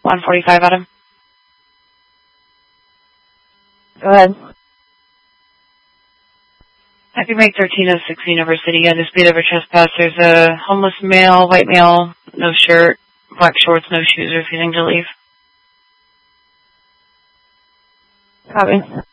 145, Adam. Go ahead. Happy Mike 1306 Universe City. A dispute over trespass. There's a homeless male, white male, no shirt, black shorts, no shoes, refusing to leave. Copy.